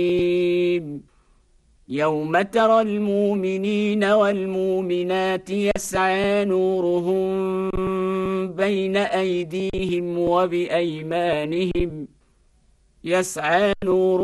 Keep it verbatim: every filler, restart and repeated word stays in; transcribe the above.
يوم ترى المؤمنين والمؤمنات يسعى نورهم بين أيديهم وبأيمانهم يسعى نورهم